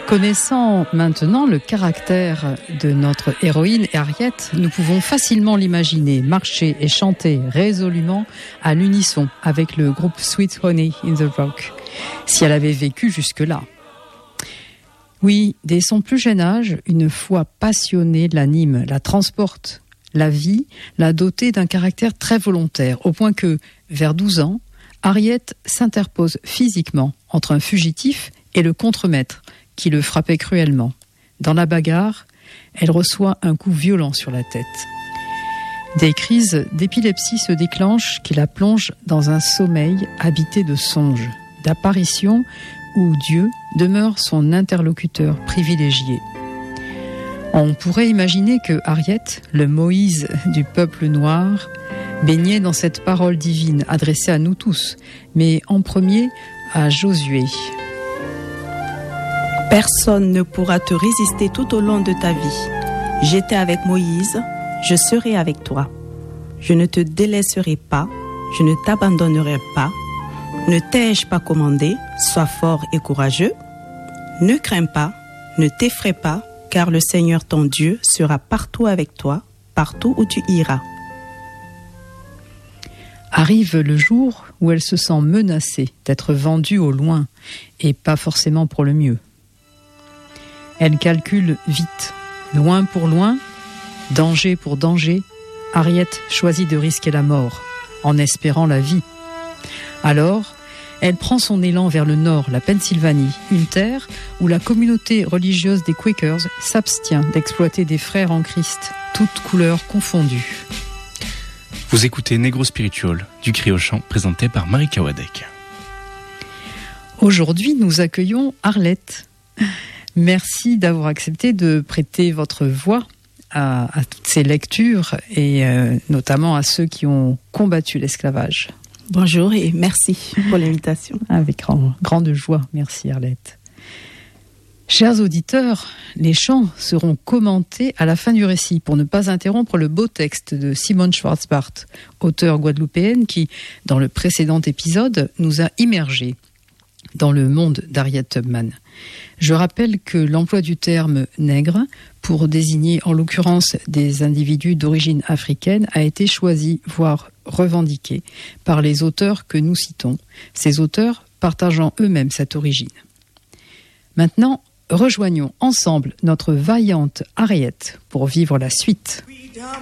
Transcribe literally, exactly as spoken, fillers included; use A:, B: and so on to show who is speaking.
A: Connaissant maintenant le caractère de notre héroïne Harriet, nous pouvons facilement l'imaginer marcher et chanter résolument à l'unisson avec le groupe Sweet Honey in the Rock, si elle avait vécu jusque-là. Oui, dès son plus jeune âge, une foi passionnée l'anime, la transporte. La vie l'a dotée d'un caractère très volontaire, au point que, vers douze ans, Harriet s'interpose physiquement entre un fugitif et le contremaître, qui le frappait cruellement. Dans la bagarre, elle reçoit un coup violent sur la tête. Des crises d'épilepsie se déclenchent qui la plongent dans un sommeil habité de songes, d'apparitions où Dieu demeure son interlocuteur privilégié. On pourrait imaginer que Harriet, le Moïse du peuple noir, baignait dans cette parole divine adressée à nous tous, mais en premier à Josué.
B: Personne ne pourra te résister tout au long de ta vie. J'étais avec Moïse, je serai avec toi. Je ne te délaisserai pas, je ne t'abandonnerai pas. Ne t'ai-je pas commandé, sois fort et courageux. Ne crains pas, ne t'effraie pas, car le Seigneur ton Dieu sera partout avec toi, partout où tu iras.
A: Arrive le jour où elle se sent menacée d'être vendue au loin, et pas forcément pour le mieux. Elle calcule vite, loin pour loin, danger pour danger. Harriet choisit de risquer la mort, en espérant la vie. Alors, elle prend son élan vers le nord, la Pennsylvanie, une terre où la communauté religieuse des Quakers s'abstient d'exploiter des frères en Christ, toutes couleurs confondues.
C: Vous écoutez Negro Spiritual, du cri au chant, présenté par Marika Wadek.
A: Aujourd'hui, nous accueillons Arlette. Merci d'avoir accepté de prêter votre voix à, à toutes ces lectures et euh, notamment à ceux qui ont combattu l'esclavage.
B: Bonjour et merci pour l'invitation.
A: Avec grand, grande joie, merci Arlette. Chers auditeurs, les chants seront commentés à la fin du récit pour ne pas interrompre le beau texte de Simone Schwarzbart, auteure guadeloupéenne qui, dans le précédent épisode, nous a immergés dans le monde d'Harriet Tubman. Je rappelle que l'emploi du terme « nègre » pour désigner en l'occurrence des individus d'origine africaine a été choisi, voire revendiqué, par les auteurs que nous citons, ces auteurs partageant eux-mêmes cette origine. Maintenant, rejoignons ensemble notre vaillante Harriet pour vivre la suite.